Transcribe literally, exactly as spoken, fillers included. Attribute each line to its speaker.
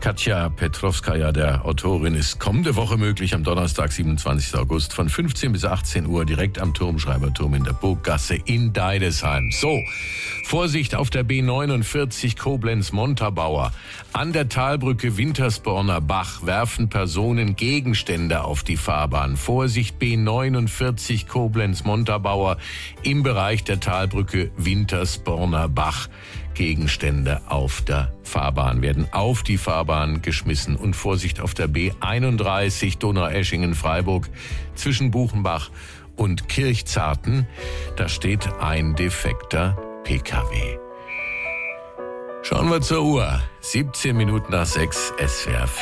Speaker 1: Katja Petrovskaja, der Autorin, ist kommende Woche möglich am Donnerstag, siebenundzwanzigsten August von fünfzehn bis achtzehn Uhr direkt am Turmschreiberturm in der Burggasse in Deidesheim. So, Vorsicht auf der B neunundvierzig Koblenz-Montabaur. An der Talbrücke Wintersborner Bach werfen Personen Gegenstände auf die Fahrbahn. Vorsicht, B neunundvierzig Koblenz-Montabaur im Bereich der Talbrücke Wintersborner Bach. Gegenstände auf der Fahrbahn werden auf die Fahrbahn geschmissen. Und Vorsicht auf der B einunddreißig Donaueschingen-Freiburg zwischen Buchenbach und Kirchzarten. Da steht ein defekter P K W. Schauen wir zur Uhr. siebzehn Minuten nach sechs, S W R vier.